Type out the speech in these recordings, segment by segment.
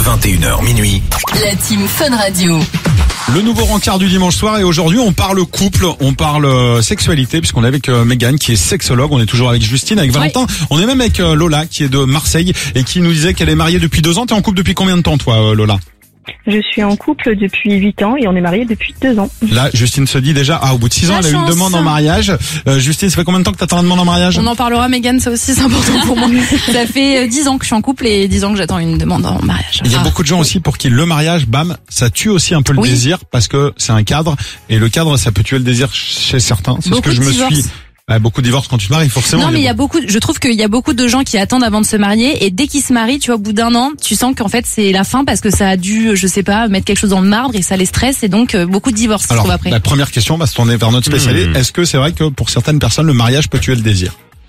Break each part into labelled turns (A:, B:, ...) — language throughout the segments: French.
A: 21h minuit.
B: La team Fun Radio.
C: Le nouveau rencard du dimanche soir, et aujourd'hui on parle couple, on parle sexualité, puisqu'on est avec Mégane qui est sexologue, on est toujours avec Justine, avec Valentin, on est même avec Lola qui est de Marseille et qui nous disait qu'elle est mariée depuis 2 ans. T'es en couple depuis combien de temps toi Lola?
D: Je suis en couple depuis 8 ans et on est mariés depuis 2 ans.
C: Là, Justine se dit déjà, au bout de 6 ans, elle a eu une demande en mariage. Justine, ça fait combien de temps que t'attends la demande en mariage?
E: On en parlera, Mégane, ça aussi c'est important pour moi. Ça fait 10 ans que je suis en couple et 10 ans que j'attends une demande en mariage.
C: Il y a beaucoup de gens aussi pour qui le mariage, bam, ça tue aussi un peu le désir, parce que c'est un cadre, et le cadre, ça peut tuer le désir chez certains. C'est
E: beaucoup
C: ce que je me
E: divorces.
C: suis... beaucoup de divorces quand tu te maries, forcément.
E: Non, mais je trouve qu'il y a beaucoup de gens qui attendent avant de se marier, et dès qu'ils se marient, tu vois, au bout d'un an, tu sens qu'en fait c'est la fin parce que ça a dû, je sais pas, mettre quelque chose dans le marbre et ça les stresse, et donc beaucoup de divorces, je
C: Alors,
E: trouve, après.
C: la première question va se tourner vers notre spécialiste. Est-ce que c'est vrai que pour certaines personnes, le mariage peut tuer le désir?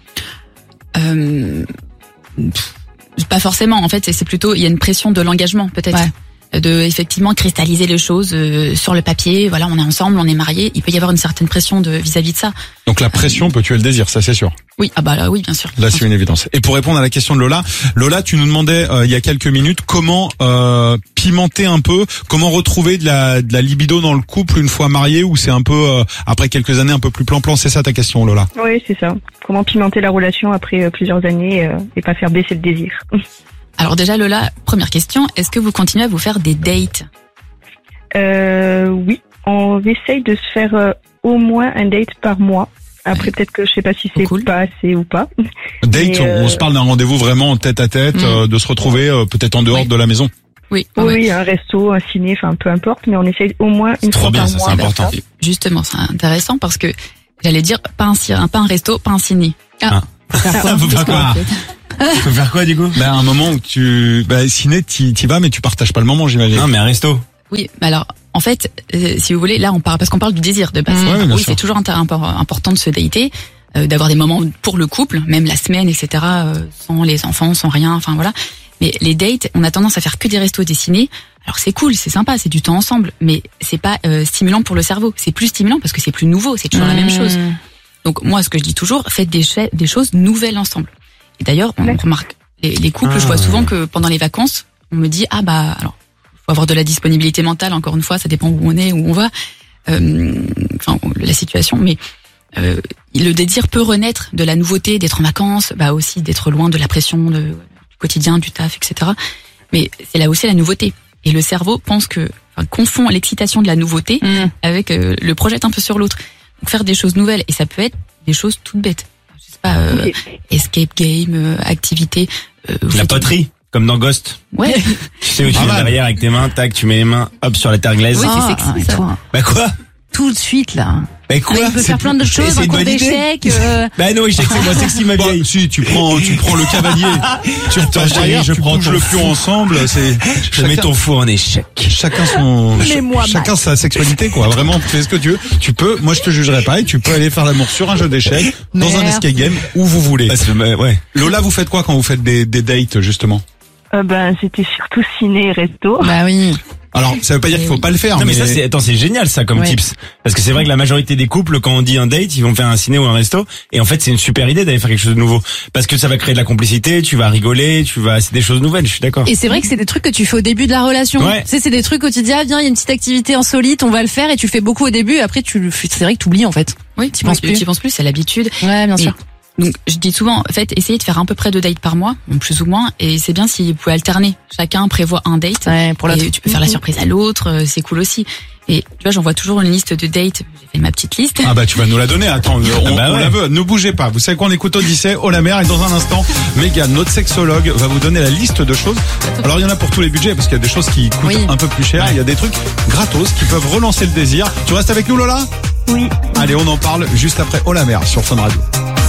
F: Pas forcément, en fait, c'est plutôt, il y a une pression de l'engagement, peut-être.
E: Ouais.
F: De effectivement cristalliser les choses sur le papier. Voilà, on est ensemble, on est mariés. Il peut y avoir une certaine pression vis-à-vis de ça.
C: Donc la pression peut tuer le désir, ça c'est sûr.
F: Oui, là, oui, bien sûr.
C: Là, c'est une évidence. Et pour répondre à la question de Lola, tu nous demandais il y a quelques minutes comment pimenter un peu, comment retrouver de la libido dans le couple une fois marié, ou c'est un peu après quelques années un peu plus plan-plan. C'est ça ta question, Lola?
D: Oui, c'est ça. Comment pimenter la relation après plusieurs années et pas faire baisser le désir.
F: Alors déjà, Lola, première question, est-ce que vous continuez à vous faire des dates?
D: Oui, on essaye de se faire au moins un date par mois. Après, peut-être que je sais pas si c'est pas assez ou pas.
C: Date, on se parle d'un rendez-vous vraiment tête à tête, de se retrouver peut-être en dehors de la maison.
F: Oui,
D: oui, un resto, un ciné, enfin peu importe, mais on essaye au moins une fois par mois.
C: C'est important.
F: Justement, c'est intéressant parce que j'allais dire pas un resto, pas un ciné.
C: Faut faire quoi? Faut faire quoi du coup? Un moment où ciné, t'y vas, mais tu partages pas le moment, j'imagine. Non, mais un resto.
F: Oui, alors en fait, si vous voulez, là parce qu'on parle du désir de base. Oui, c'est toujours important de se dater, d'avoir des moments pour le couple, même la semaine, etc. Sans les enfants, sans rien, enfin voilà. Mais les dates, on a tendance à faire que des restos, des ciné. Alors c'est cool, c'est sympa, c'est du temps ensemble, mais c'est pas stimulant pour le cerveau. C'est plus stimulant parce que c'est plus nouveau, c'est toujours la même chose. Donc moi, ce que je dis toujours, faites des choses nouvelles ensemble. Et d'ailleurs, on remarque les couples, je vois souvent que pendant les vacances, on me dit alors faut avoir de la disponibilité mentale, encore une fois, ça dépend où on est, où on va, la situation, mais le désir peut renaître de la nouveauté, d'être en vacances, aussi d'être loin de la pression du quotidien, du taf, etc. Mais c'est là aussi la nouveauté. Et le cerveau confond l'excitation de la nouveauté avec le projette un peu sur l'autre. Donc faire des choses nouvelles, et ça peut être des choses toutes bêtes. Escape game, activité.
G: La poterie, comme dans Ghost.
F: Ouais.
G: Tu sais où tu es derrière avec tes mains, tac, tu mets les mains, hop, sur la terre glaise.
F: Oui, c'est sexy, ça.
G: Quoi?
E: Tout de suite, là.
G: Quoi?
E: On peut faire plein de choses, un cours d'échecs.
G: Non, échec, c'est moins sexy, ma vieille.
C: Si, tu prends le cavalier. Tu retournes derrière, tu bouges le pion ensemble,
G: Je mets ton four en échec.
C: Chacun sa sexualité, quoi. Vraiment, tu fais ce que tu veux. Tu peux, moi je te jugerai pas, et tu peux aller faire l'amour sur un jeu d'échecs, dans un escape game, où vous voulez.
G: Ouais.
C: Lola, vous faites quoi quand vous faites des dates, justement?
D: C'était surtout ciné et resto.
E: Oui.
C: Alors, ça veut pas dire qu'il faut pas le faire.
G: Non, mais ça, c'est génial, ça, comme tips. Parce que c'est vrai que la majorité des couples, quand on dit un date, ils vont faire un ciné ou un resto. Et en fait, c'est une super idée d'aller faire quelque chose de nouveau. Parce que ça va créer de la complicité, tu vas rigoler, c'est des choses nouvelles, je suis d'accord.
E: Et c'est vrai que c'est des trucs que tu fais au début de la relation.
G: Ouais.
E: Tu sais, c'est des trucs où tu dis, viens, il y a une petite activité insolite, on va le faire, et tu fais beaucoup au début, et après c'est vrai que tu oublies, en fait.
F: Oui, tu penses plus, c'est l'habitude.
E: Ouais, bien sûr.
F: Donc, je dis souvent, en fait, essayez de faire à peu près 2 dates par mois, plus ou moins, et c'est bien si vous pouvez alterner. Chacun prévoit un date.
E: Pour l'autre.
F: Et tu peux faire la surprise à l'autre, c'est cool aussi. Et tu vois, j'envoie toujours une liste de dates. J'ai fait ma petite liste.
C: Tu vas nous la donner. Attends, on la veut. Ne bougez pas. Vous savez quoi, on écoute Odyssée, Oh la mer, et dans un instant, Mégane, notre sexologue, va vous donner la liste de choses. Alors, il y en a pour tous les budgets, parce qu'il y a des choses qui coûtent un peu plus cher. Il y a des trucs gratos qui peuvent relancer le désir. Tu restes avec nous, Lola?
D: Oui.
C: Allez, on en parle juste après Oh la mer sur Fun Radio.